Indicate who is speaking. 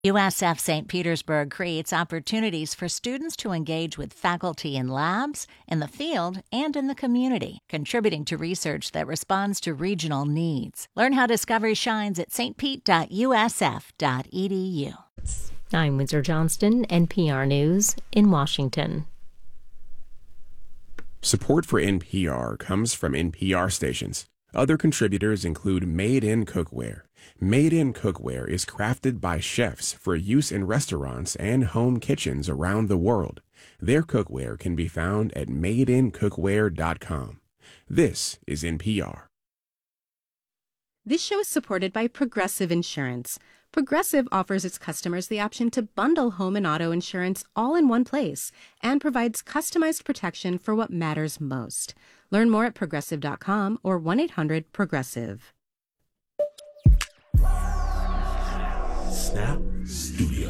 Speaker 1: USF St. Petersburg creates opportunities for students to engage with faculty in labs, in the field, and in the community, contributing to research that responds to regional needs. Learn how Discovery shines at stpete.usf.edu.
Speaker 2: I'm Windsor Johnston, NPR News in Washington.
Speaker 3: Support for NPR comes from NPR stations. Other contributors include Made in Cookware. Made in Cookware is crafted by chefs for use in restaurants and home kitchens around the world. Their cookware can be found at madeincookware.com. This is NPR.
Speaker 4: This show is supported by Progressive Insurance. Progressive offers its customers the option to bundle home and auto insurance all in one place and provides customized protection for what matters most. Learn more at progressive.com or 1-800-PROGRESSIVE.
Speaker 5: Snap